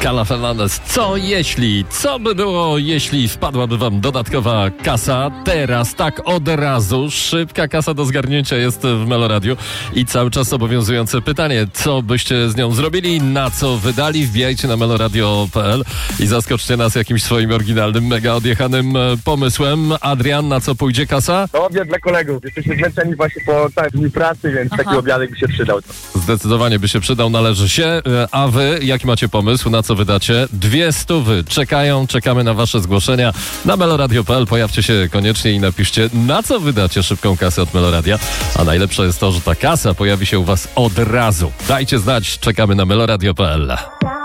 Carla Fernandez. Co by było, jeśli wpadłaby wam dodatkowa kasa? Teraz tak od razu. Szybka kasa do zgarnięcia jest w Meloradiu i cały czas obowiązujące pytanie. Co byście z nią zrobili? Na co wydali? Wbijajcie na meloradio.pl i zaskoczcie nas jakimś swoim oryginalnym, mega odjechanym pomysłem. Adrian, na co pójdzie kasa? To obiad dla kolegów. Jesteśmy zmęczeni właśnie po całym dniu pracy, więc taki obiadek by się przydał. Zdecydowanie by się przydał, należy się. A wy, jaki macie pomysł? Na co wydacie? 200 czekamy na wasze zgłoszenia na meloradio.pl. Pojawcie się koniecznie i napiszcie, na co wydacie szybką kasę od Meloradia. A najlepsze jest to, że ta kasa pojawi się u was od razu. Dajcie znać, czekamy na meloradio.pl.